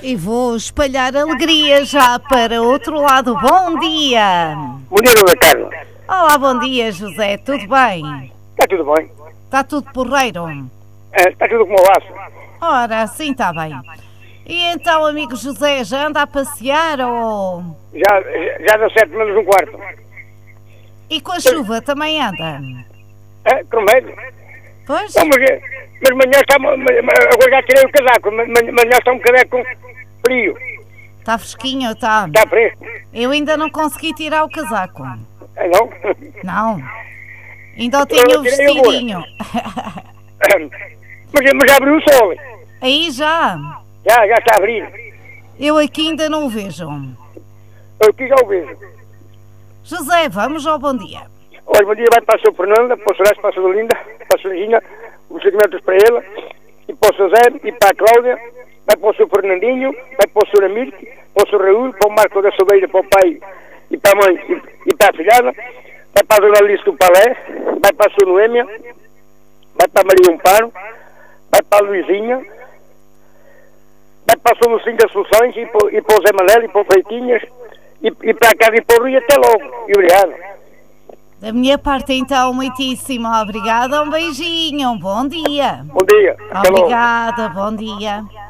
E vou espalhar alegria já para outro lado. Bom dia! Bom dia, dona Carla. Olá, bom dia, José. Tudo bem? Está tudo bem? Está tudo porreiro? Está tudo como o laço. Ora, sim, está bem. E então, amigo José, já anda a passear ou... Já deu 7 menos um quarto. E com a chuva também anda? Cromédio. Pois? Não, mas amanhã está... Agora já tirei o casaco. Amanhã está um bocadinho com frio. Está fresquinho, está? Está fresco. Eu ainda não consegui tirar o casaco. Não? Não. Ainda o tenho o vestidinho. Mas já abriu o sol. Aí já. Já está a abrir. Eu aqui ainda não o vejo. Eu aqui já o vejo. José, vamos ao bom dia. Olha, bom dia vai para a sua Fernanda, para o Soares, para a sua Linda, para a sua Regina, os sentimentos para ela, e para o seu Zé, e para a Cláudia, vai para o seu Fernandinho, vai para o seu Amir, para o seu Raul, para o Marco da Sobeira, para o pai, e para a mãe, e para a filhada, vai para a dona Alice do Palé, vai para a sua Noêmia, vai para a Maria Amparo, vai para a Luizinha, vai para a sua Lucinha das Soluções, e para o Zé Manel, e para o Freitinhas, e para a casa e para o Rui, até logo, e obrigado. Da minha parte, então, muitíssimo obrigada. Um beijinho, um bom dia. Bom dia. Até logo. Obrigada, bom dia.